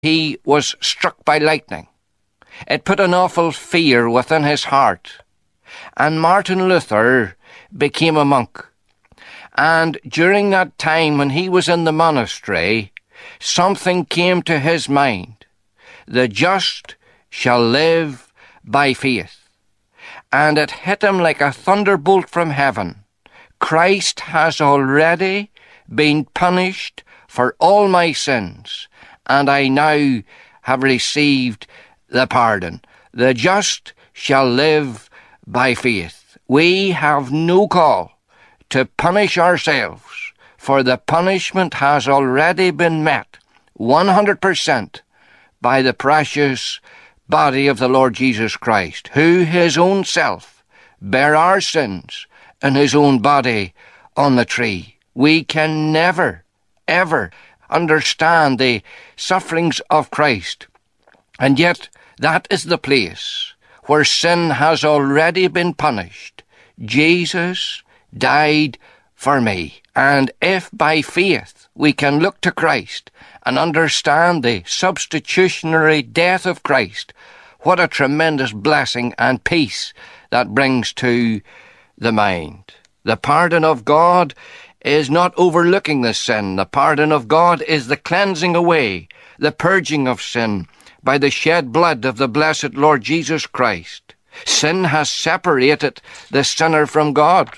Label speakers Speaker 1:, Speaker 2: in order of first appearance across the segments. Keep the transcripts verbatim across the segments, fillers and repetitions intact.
Speaker 1: he was struck by lightning. It put an awful fear within his heart. And Martin Luther became a monk. And during that time when he was in the monastery, something came to his mind. The just shall live by faith. And it hit him like a thunderbolt from heaven. Christ has already been punished for all my sins, and I now have received the pardon. The just shall live by faith. We have no call to punish ourselves, for the punishment has already been met one hundred percent by the precious body of the Lord Jesus Christ, who his own self bare our sins in his own body on the tree. We can never, ever understand the sufferings of Christ, and yet that is the place where sin has already been punished. Jesus died for me. And if by faith we can look to Christ and understand the substitutionary death of Christ, what a tremendous blessing and peace that brings to the mind. The pardon of God is not overlooking the sin. The pardon of God is the cleansing away, the purging of sin by the shed blood of the blessed Lord Jesus Christ. Sin has separated the sinner from God.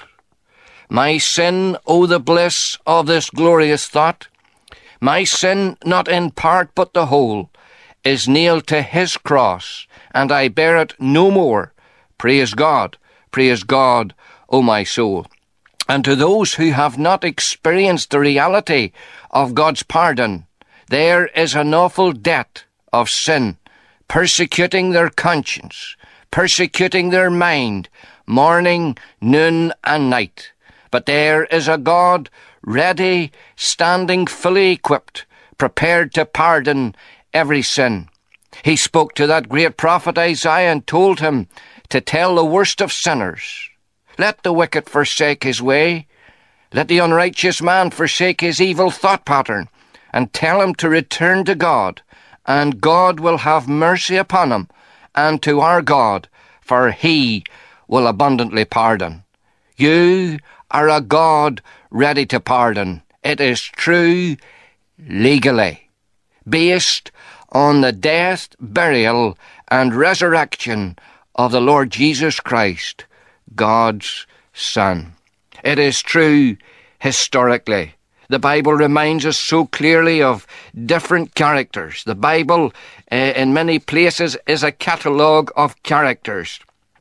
Speaker 1: My sin, oh the bliss of this glorious thought, my sin, not in part but the whole, is nailed to his cross, and I bear it no more. Praise God, praise God, O my soul. And to those who have not experienced the reality of God's pardon, there is an awful debt of sin, persecuting their conscience, persecuting their mind, morning, noon, and night. But there is a God ready, standing fully equipped, prepared to pardon every sin. He spoke to that great prophet Isaiah and told him to tell the worst of sinners, let the wicked forsake his way, let the unrighteous man forsake his evil thought pattern, and tell him to return to God, and God will have mercy upon him, and to our God, for he will abundantly pardon. You are a God ready to pardon. It is true legally, based on the death, burial, and resurrection of the Lord Jesus Christ, God's Son. It is true historically. The Bible reminds us so clearly of different characters. The Bible, uh, in many places, is a catalogue of characters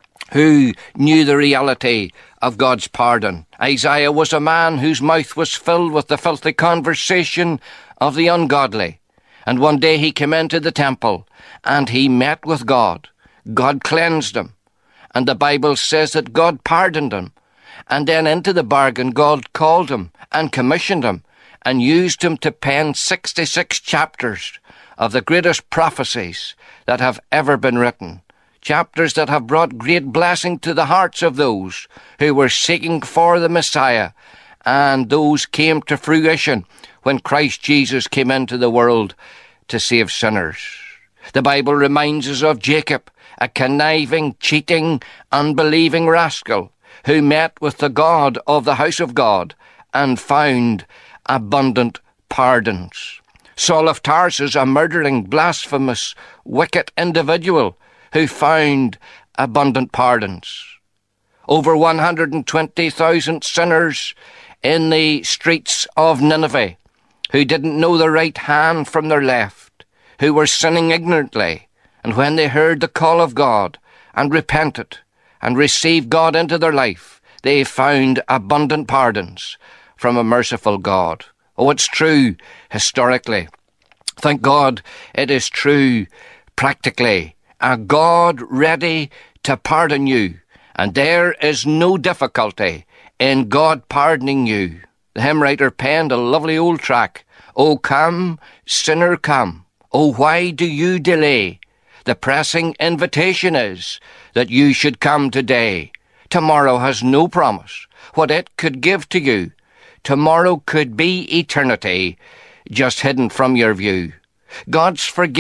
Speaker 1: who knew the reality of God's pardon. Isaiah was a man whose mouth was filled with the filthy conversation of the ungodly. And one day he came into the temple and he met with God. God cleansed him. And the Bible says that God pardoned him. And then into the bargain, God called him and commissioned him and used him to pen sixty-six chapters of the greatest prophecies that have ever been written. Chapters that have brought great blessing to the hearts of those who were seeking for the Messiah. And those came to fruition when Christ Jesus came into the world to save sinners. The Bible reminds us of Jacob, a conniving, cheating, unbelieving rascal who met with the God of the house of God and found abundant pardons. Saul of Tarsus, a murdering, blasphemous, wicked individual who found abundant pardons. Over one hundred twenty thousand sinners in the streets of Nineveh who didn't know the right hand from their left, who were sinning ignorantly, and when they heard the call of God and repented and received God into their life, they found abundant pardons from a merciful God. Oh, it's true historically. Thank God it is true practically. A God ready to pardon you, and there is no difficulty in God pardoning you. The hymn writer penned a lovely old track. Oh, come, sinner, come. Oh, why do you delay? The pressing invitation is that you should come today. Tomorrow has no promise what it could give to you. Tomorrow could be eternity, just hidden from your view. God's forgiveness